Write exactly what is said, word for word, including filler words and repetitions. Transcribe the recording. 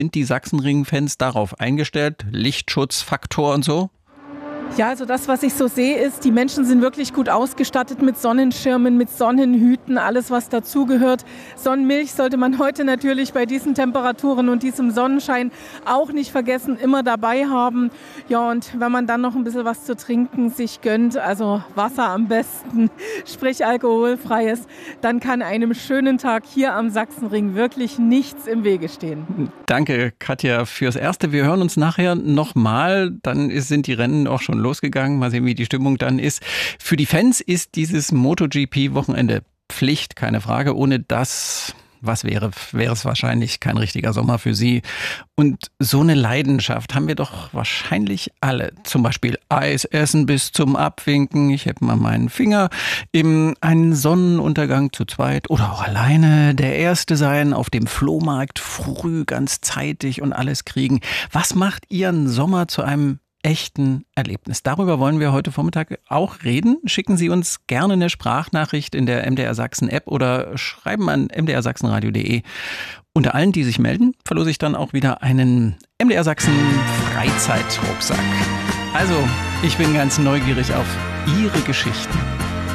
Sind die Sachsenring-Fans darauf eingestellt? Lichtschutzfaktor und so? Ja, also das, was ich so sehe, ist, die Menschen sind wirklich gut ausgestattet mit Sonnenschirmen, mit Sonnenhüten, alles, was dazugehört. Sonnenmilch sollte man heute natürlich bei diesen Temperaturen und diesem Sonnenschein auch nicht vergessen, immer dabei haben. Ja, und wenn man dann noch ein bisschen was zu trinken sich gönnt, also Wasser am besten, sprich alkoholfreies, dann kann einem schönen Tag hier am Sachsenring wirklich nichts im Wege stehen. Danke, Katja, fürs Erste. Wir hören uns nachher nochmal. Dann sind die Rennen auch schon losgegangen. Mal sehen, wie die Stimmung dann ist. Für die Fans ist dieses MotoGP-Wochenende Pflicht, keine Frage. Ohne das, was wäre, wäre es wahrscheinlich kein richtiger Sommer für sie. Und so eine Leidenschaft haben wir doch wahrscheinlich alle. Zum Beispiel Eis essen bis zum Abwinken. Ich heb mal meinen Finger. Eben einen Sonnenuntergang zu zweit oder auch alleine. Der Erste sein auf dem Flohmarkt früh, ganz zeitig und alles kriegen. Was macht Ihren Sommer zu einem echten Erlebnis? Darüber wollen wir heute Vormittag auch reden. Schicken Sie uns gerne eine Sprachnachricht in der M D R Sachsen App oder schreiben an m d r sachsenradio punkt d e. Unter allen, die sich melden, verlose ich dann auch wieder einen M D R Sachsen Freizeitrucksack. Also, ich bin ganz neugierig auf Ihre Geschichten.